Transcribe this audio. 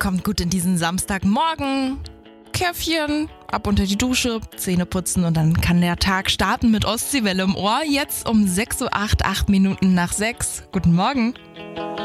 kommt gut in diesen Samstagmorgen. Käffchen, ab unter die Dusche, Zähne putzen und dann kann der Tag starten mit Ostseewelle im Ohr. Jetzt um 6.08 Uhr, 8 Minuten nach 6. Guten Morgen.